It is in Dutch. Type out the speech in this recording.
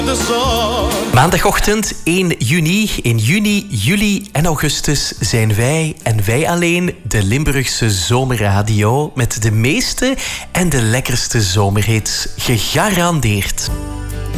Maandagochtend 1 juni. In juni, juli en augustus zijn wij en wij alleen de Limburgse zomerradio met de meeste en de lekkerste zomerhits. Gegarandeerd.